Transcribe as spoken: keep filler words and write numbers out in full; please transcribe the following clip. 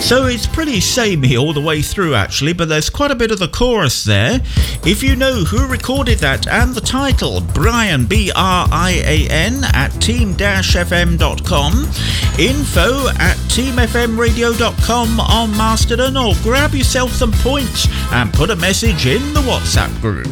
So it's pretty samey all the way through actually, but there's quite a bit of the chorus there. If you know who recorded that and the title, Brian, B R I A N, at team dash f m dot com, info at team f m radio dot com on Mastodon, or grab yourself some points and put a message in the WhatsApp group.